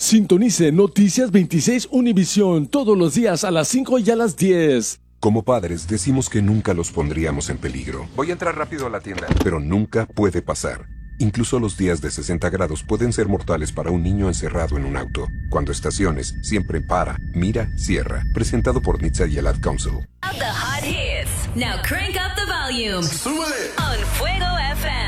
Sintonice Noticias 26 Univisión todos los días a las 5 y a las 10. Como padres decimos que nunca los pondríamos en peligro. Voy a entrar rápido a la tienda. Pero nunca puede pasar. Incluso los días de 60 grados pueden ser mortales para un niño encerrado en un auto. Cuando estaciones, siempre para, mira, cierra. Presentado por NHTSA y el Ad Council. The hot hits. Now crank up the volume. ¡Súbele! On Fuego FM.